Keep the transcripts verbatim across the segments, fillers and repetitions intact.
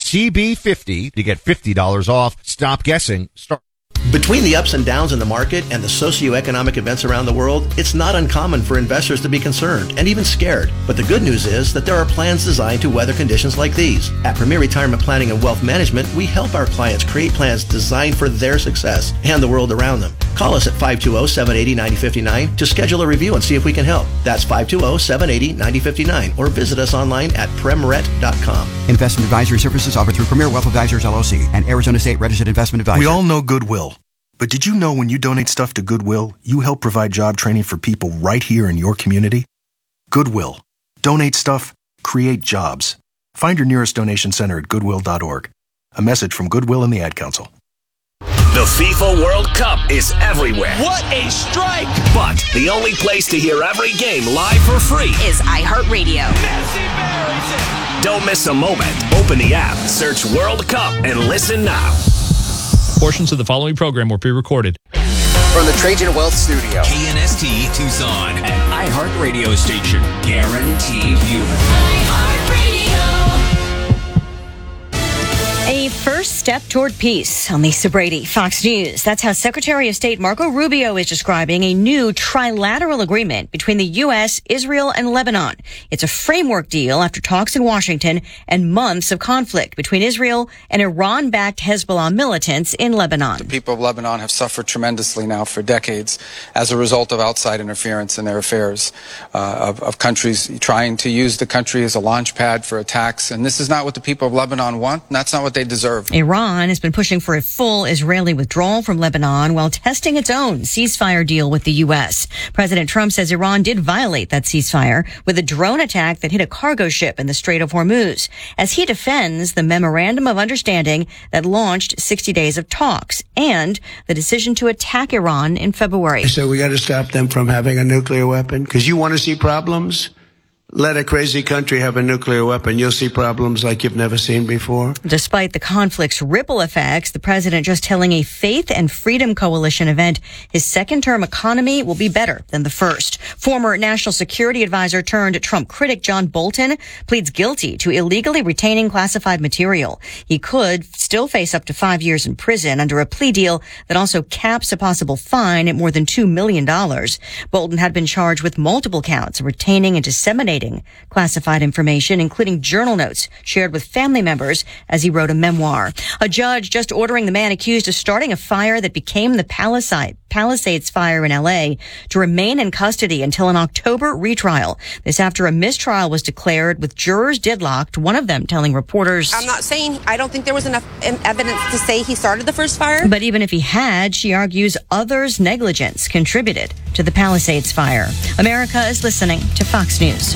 C B fifty to get fifty dollars off. Stop guessing. Start. Between the ups and downs in the market and the socioeconomic events around the world, it's not uncommon for investors to be concerned and even scared. But the good news is that there are plans designed to weather conditions like these. At Premier Retirement Planning and Wealth Management, we help our clients create plans designed for their success and the world around them. Call us at five two zero, seven eight zero, nine zero five nine to schedule a review and see if we can help. That's five two zero, seven eight zero, nine zero five nine or visit us online at premret dot com. Investment advisory services offered through Premier Wealth Advisors, L L C, and Arizona State Registered Investment Advisor. We all know Goodwill. But did you know when you donate stuff to Goodwill, you help provide job training for people right here in your community? Goodwill. Donate stuff, create jobs. Find your nearest donation center at goodwill dot org. A message from Goodwill and the Ad Council. The FIFA World Cup is everywhere. What a strike! But the only place to hear every game live for free is iHeartRadio. Messi buries it! Don't miss a moment. Open the app, search World Cup, and listen now. Portions of the following program were pre-recorded. From the Trajan Wealth Studio. K N S T Tucson, an iHeartRadio station. Guaranteed human. A first step toward peace. On Lisa Brady, Fox News. That's how Secretary of State Marco Rubio is describing a new trilateral agreement between the U S, Israel, and Lebanon. It's a framework deal after talks in Washington and months of conflict between Israel and Iran-backed Hezbollah militants in Lebanon. The people of Lebanon have suffered tremendously now for decades as a result of outside interference in their affairs, uh, of, of countries trying to use the country as a launch pad for attacks. And this is not what the people of Lebanon want, and that's not what they deserve. Iran has been pushing for a full Israeli withdrawal from Lebanon while testing its own ceasefire deal with the U S. President Trump says Iran did violate that ceasefire with a drone attack that hit a cargo ship in the Strait of Hormuz, as he defends the memorandum of understanding that launched sixty days of talks and the decision to attack Iran in February. So we got to stop them from having a nuclear weapon, because you want to see problems? Let a crazy country have a nuclear weapon. You'll see problems like you've never seen before. Despite the conflict's ripple effects, the president just telling a Faith and Freedom Coalition event his second-term economy will be better than the first. Former National Security Advisor turned Trump critic John Bolton pleads guilty to illegally retaining classified material. He could still face up to five years in prison under a plea deal that also caps a possible fine at more than two million dollars. Bolton had been charged with multiple counts of retaining and disseminating classified information, including journal notes shared with family members as he wrote a memoir. A judge just ordering the man accused of starting a fire that became the Palisade, Palisades fire in L A to remain in custody until an October retrial. This after a mistrial was declared with jurors deadlocked, one of them telling reporters, I'm not saying, I don't think there was enough evidence to say he started the first fire. But even if he had, she argues others' negligence contributed to the Palisades fire. America is listening to Fox News.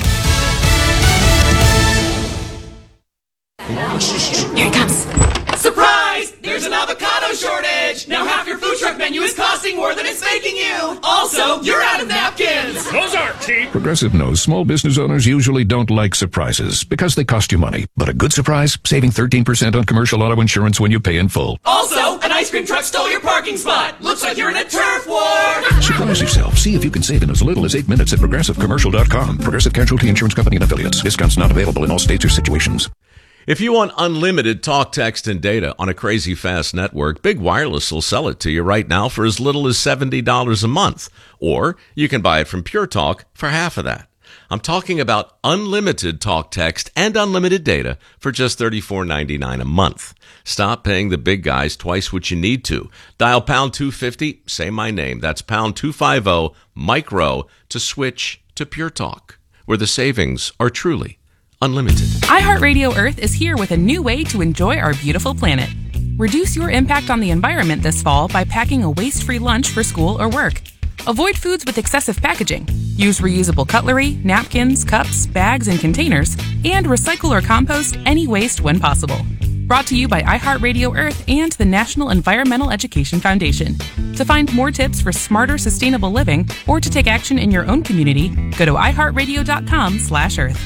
Here it comes. Surprise! There's an avocado shortage! Now half your food truck menu is costing more than it's making you! Also, you're out of napkins! Those aren't cheap! Progressive knows small business owners usually don't like surprises because they cost you money. But a good surprise? Saving thirteen percent on commercial auto insurance when you pay in full. Also, an ice cream truck stole your parking spot! Looks like you're in a turf war! Surprise yourself. See if you can save in as little as eight minutes at progressive commercial dot com. Progressive Casualty Insurance Company and Affiliates. Discounts not available in all states or situations. If you want unlimited talk, text, and data on a crazy fast network, Big Wireless will sell it to you right now for as little as seventy dollars a month. Or you can buy it from Pure Talk for half of that. I'm talking about unlimited talk, text, and unlimited data for just thirty-four ninety-nine a month. Stop paying the big guys twice what you need to. Dial pound two fifty, say my name. That's pound two fifty, micro, to switch to Pure Talk, where the savings are truly unlimited. iHeartRadio Earth is here with a new way to enjoy our beautiful planet. Reduce your impact on the environment this fall by packing a waste-free lunch for school or work. Avoid foods with excessive packaging. Use reusable cutlery, napkins, cups, bags, and containers, and recycle or compost any waste when possible. Brought to you by iHeartRadio Earth and the National Environmental Education Foundation. To find more tips for smarter, sustainable living, or to take action in your own community, go to iHeartRadio.com slash Earth.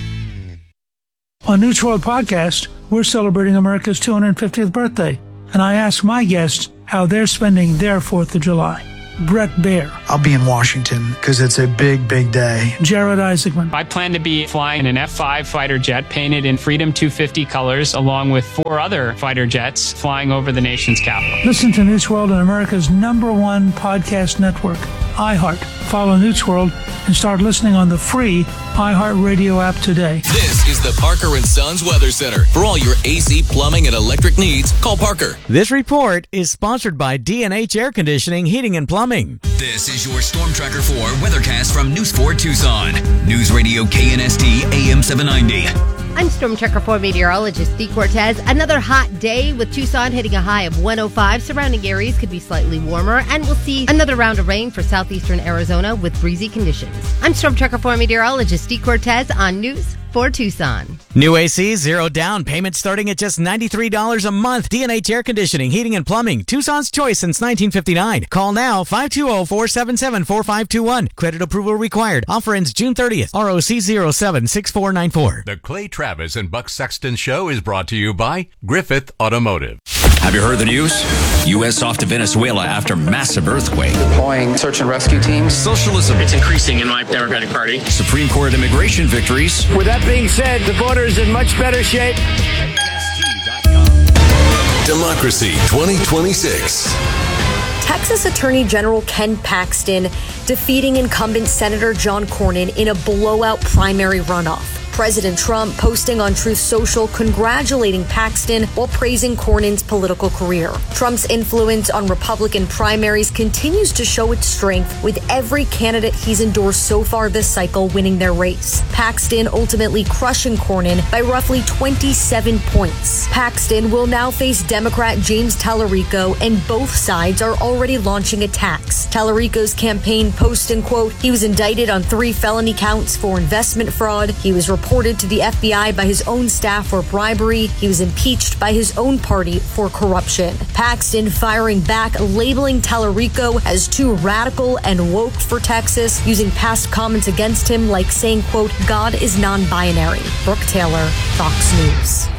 On News World Podcast, we're celebrating America's two hundred fiftieth birthday, and I ask my guests how they're spending their fourth of July. Brett Baer. I'll be in Washington because it's a big, big day. Jared Isaacman. I plan to be flying an F five fighter jet painted in Freedom two fifty colors, along with four other fighter jets flying over the nation's capital. Listen to Newsworld on America's number one podcast network, iHeart. Follow Newsworld and start listening on the free iHeartRadio app today. This is the Parker and Sons Weather Center. For all your A C, plumbing, and electric needs, call Parker. This report is sponsored by D and H Air Conditioning, Heating, and Plumbing. This is your Storm Tracker four weathercast from News four Tucson. News Radio K N S T A M seven ninety. I'm Storm Tracker four meteorologist Steve Cortez. Another hot day with Tucson hitting a high of one oh five. Surrounding areas could be slightly warmer, and we'll see another round of rain for southeastern Arizona with breezy conditions. I'm Storm Tracker four meteorologist Steve Cortez on News four Tucson. New A C, zero down, payment starting at just ninety-three dollars a month. D and H Air Conditioning, Heating, and Plumbing. Tucson's choice since nineteen fifty-nine. Call now, five two zero, four seven seven, four five two one. Credit approval required. Offer ends June thirtieth. R O C zero seven six four nine four. The Clay Travis and Buck Sexton Show is brought to you by Griffith Automotive. Have you heard the news? U S off to Venezuela after massive earthquake. Deploying search and rescue teams. Socialism. It's increasing in my Democratic Party. Supreme Court immigration victories. With that being said, the border is in much better shape. Democracy twenty twenty-six. Texas Attorney General Ken Paxton defeating incumbent Senator John Cornyn in a blowout primary runoff. President Trump posting on Truth Social congratulating Paxton while praising Cornyn's political career. Trump's influence on Republican primaries continues to show its strength, with every candidate he's endorsed so far this cycle winning their race. Paxton ultimately crushing Cornyn by roughly twenty-seven points. Paxton will now face Democrat James Tallarico, and both sides are already launching attacks. Tallarico's campaign posting, quote, he was indicted on three felony counts for investment fraud. He was reported to the F B I by his own staff for bribery. He was impeached by his own party for corruption. Paxton firing back, labeling Tallarico as too radical and woke for Texas, using past comments against him like saying, quote, God is non-binary. Brooke Taylor, Fox News.